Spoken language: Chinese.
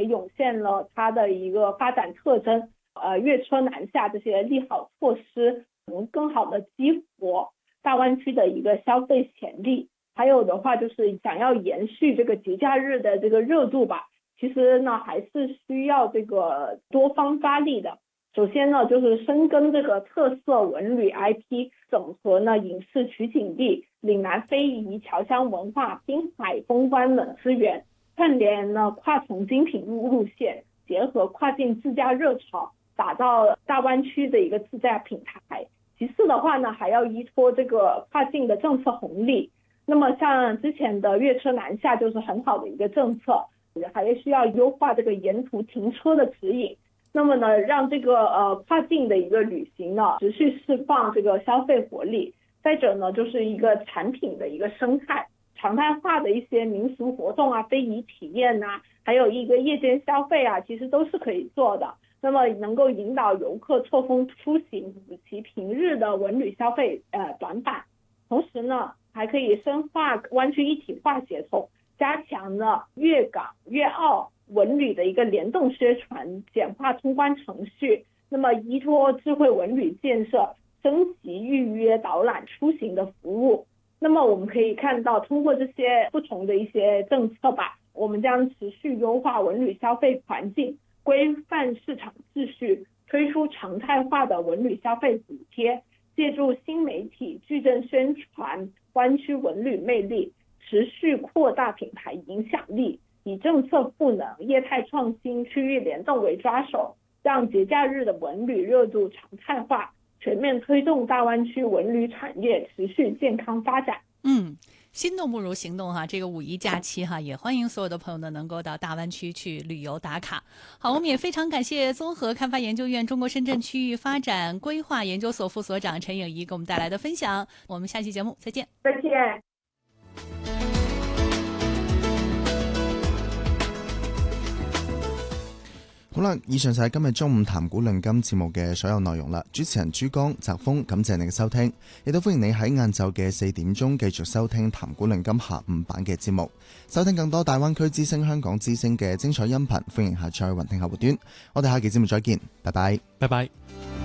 涌现了它的一个发展特征，粤车南下这些利好措施能更好的激活大湾区的一个消费潜力。还有的话就是想要延续这个节假日的这个热度吧，其实呢还是需要这个多方发力的。首先呢就是深耕这个特色文旅 IP， 整合呢影视取景地、岭南非遗、侨乡文化、滨海风光等资源，串联呢跨城精品路线，结合跨境自驾热潮，打造大湾区的一个自驾品牌。其次的话呢，还要依托这个跨境的政策红利。那么像之前的粤车南下就是很好的一个政策，还需要优化这个沿途停车的指引。那么呢，让这个跨境的一个旅行呢持续释放这个消费活力。再者呢，就是一个产品的一个生态，常态化的一些民俗活动啊、非遗体验啊，还有一个夜间消费啊，其实都是可以做的。那么能够引导游客错峰出行，补齐平日的文旅消费短板。同时呢，还可以深化湾区一体化协同，加强呢粤港粤澳文旅的一个联动宣传，简化通关程序。那么依托智慧文旅建设，升级预约导览出行的服务。那么我们可以看到，通过这些不同的一些政策吧，我们将持续优化文旅消费环境，规范市场秩序，推出常态化的文旅消费补贴，借助新媒体矩阵宣传湾区文旅魅力，持续扩大品牌影响力，以政策赋能、业态创新、区域联动为抓手，让节假日的文旅热度常态化，全面推动大湾区文旅产业持续健康发展。 心动不如行动哈！这个五一假期哈，也欢迎所有的朋友呢能够到大湾区去旅游打卡。好，我们也非常感谢综合开发研究院中国深圳区域发展规划研究所副所长陈颖仪给我们带来的分享。我們下期節目再見。 再見。 好啦，以上就係今日中午談股論金節目嘅所有內容啦。主持人朱江、澤峰，感謝你嘅收聽，亦都歡迎你喺晏晝嘅4點鐘繼續收聽談股論金下午版嘅節目。收聽更多大灣區之聲、香港之聲嘅精彩音頻，歡迎下載雲聽客戶端。我哋下期節目再見，拜拜， 拜拜。